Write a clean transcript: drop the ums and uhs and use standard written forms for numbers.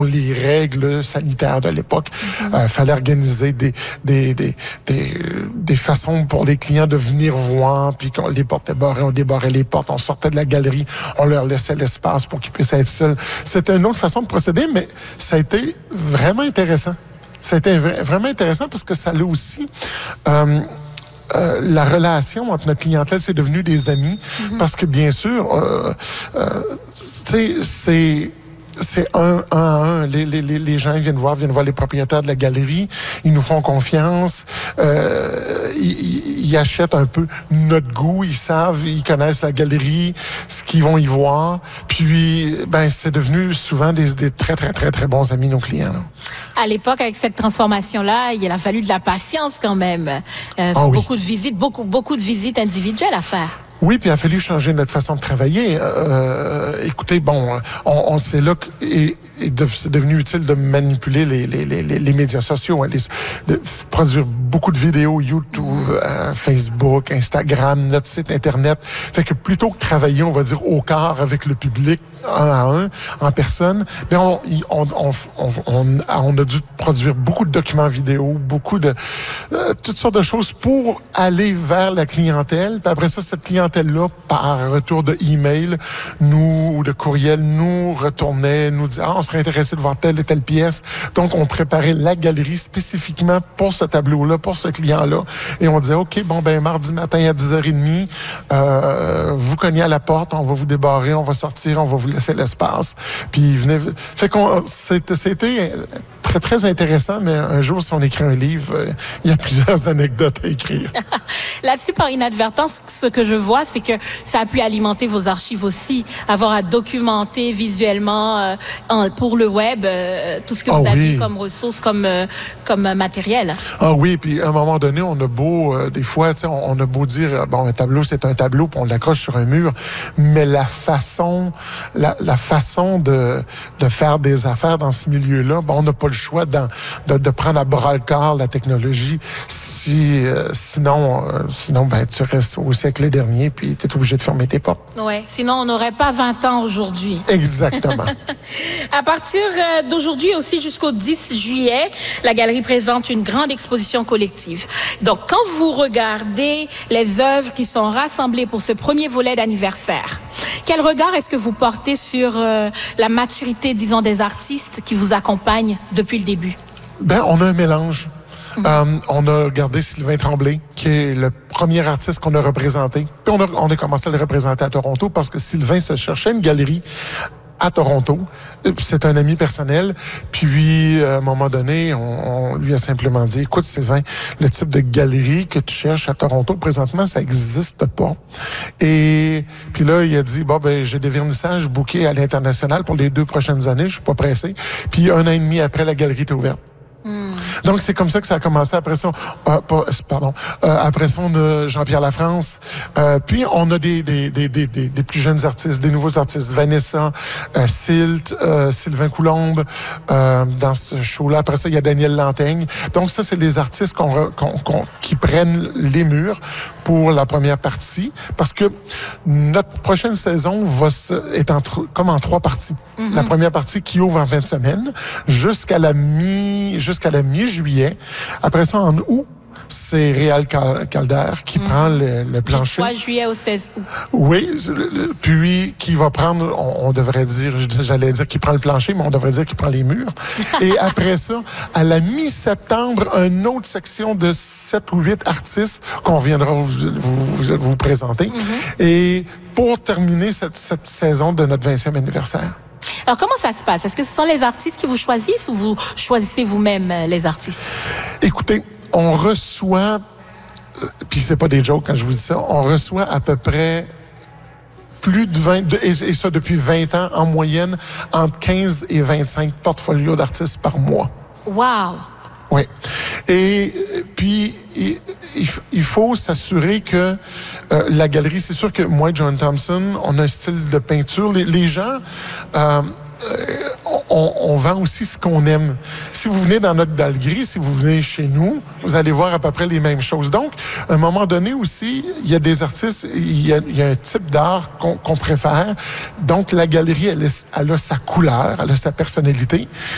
les règles sanitaires de l'époque. Fallait organiser des façons pour les clients de venir voir, puis quand les portes étaient barrées, on débarrait les portes, on sortait de la galerie, on leur laissait l'espace pour qu'ils puissent être seuls. C'était une autre façon de procéder, mais ça a été vraiment intéressant. Ça a été vraiment intéressant parce que ça l'a aussi... la relation entre notre clientèle, c'est devenu des amis, parce que bien sûr, tu sais, c'est un à un. Les gens viennent voir les propriétaires de la galerie. Ils nous font confiance. Ils achètent un peu notre goût. Ils savent, ils connaissent la galerie, ce qu'ils vont y voir. Puis, c'est devenu souvent des très, très, très, très bons amis, nos clients. Là. À l'époque, avec cette transformation-là, il a fallu de la patience quand même. Beaucoup de visites, beaucoup de visites individuelles à faire. Oui, puis il a fallu changer notre façon de travailler. Écoutez, on sait là que c'est devenu utile de manipuler les médias sociaux, de produire beaucoup de vidéos, YouTube, Facebook, Instagram, notre site Internet. Fait que plutôt que travailler, on va dire, au quart avec le public, un à un, en personne, on a dû produire beaucoup de documents vidéo, beaucoup de toutes sortes de choses pour aller vers la clientèle. Puis après ça, cette clientèle-là, par retour de email, ou de courriel, nous retournait, nous disait, on serait intéressé de voir telle et telle pièce. Donc, on préparait la galerie spécifiquement pour ce tableau-là, pour ce client-là. Et on disait, OK, mardi matin à 10h30, vous cognez à la porte, on va vous débarrer, on va sortir, on va vous laisser l'espace. Puis, venez. Fait qu'on, c'était très, très intéressant, mais un jour, si on écrit un livre, il y a plusieurs anecdotes à écrire. Là-dessus, par inadvertance, ce que je vois, c'est que ça a pu alimenter vos archives aussi, avoir à documenter visuellement pour le web tout ce que vous aviez comme ressources, comme matériel. Ah oui, puis à un moment donné, on a beau, des fois, on a beau dire, un tableau, c'est un tableau, puis on l'accroche sur un mur, mais la façon de faire des affaires dans ce milieu-là, on n'a pas le choix de prendre à bras-le-corps la technologie. Sinon, tu restes au siècle dernier, puis tu es obligé de fermer tes portes. Oui, sinon on n'aurait pas 20 ans aujourd'hui. Exactement. À partir d'aujourd'hui aussi jusqu'au 10 juillet, la galerie présente une grande exposition collective. Donc, quand vous regardez les œuvres qui sont rassemblées pour ce premier volet d'anniversaire, quel regard est-ce que vous portez sur la maturité, disons, des artistes qui vous accompagnent depuis le début? On a un mélange. On a regardé Sylvain Tremblay, qui est le premier artiste qu'on a représenté. Puis on a commencé à le représenter à Toronto parce que Sylvain se cherchait une galerie à Toronto. C'est un ami personnel. Puis, à un moment donné, on lui a simplement dit, écoute, Sylvain, le type de galerie que tu cherches à Toronto, présentement, ça n'existe pas. Et puis là, il a dit, j'ai des vernissages bookés à l'international pour les 2 prochaines années. Je suis pas pressé. Puis, 1 an et demi après, la galerie est ouverte. Donc, c'est comme ça que ça a commencé. Après ça, on a Jean-Pierre Lafrance. Puis, on a des plus jeunes artistes, des nouveaux artistes. Vanessa, Silt, Sylvain Coulombe, dans ce show-là. Après ça, il y a Daniel Lantaigne. Donc, ça, c'est des artistes qui prennent les murs pour la première partie. Parce que notre prochaine saison est comme en 3 parties. La première partie qui ouvre en 20 semaines jusqu'à la mi-juillet. Après ça, en août, c'est Réal Calder qui prend le plancher. Du 3 juillet au 16 août. Oui, puis qui va prendre, on devrait dire, j'allais dire qu'il prend le plancher, mais on devrait dire qu'il prend les murs. Et après ça, à la mi-septembre, une autre section de 7 ou 8 artistes qu'on viendra vous présenter. Et pour terminer cette saison de notre 20e anniversaire. Alors, comment ça se passe? Est-ce que ce sont les artistes qui vous choisissent ou vous choisissez vous-même les artistes? Écoutez, on reçoit, puis c'est pas des jokes quand je vous dis ça, on reçoit à peu près plus de 20, et ça depuis 20 ans, en moyenne, entre 15 et 25 portfolios d'artistes par mois. Wow! Oui. Et puis, il faut s'assurer que la galerie, c'est sûr que moi et John Thompson, on a un style de peinture. Les gens, on vend aussi ce qu'on aime. Si vous venez dans notre galerie, si vous venez chez nous, vous allez voir à peu près les mêmes choses. Donc, à un moment donné aussi, il y a des artistes, il y a un type d'art qu'on préfère. Donc, la galerie, elle a sa couleur, elle a sa personnalité.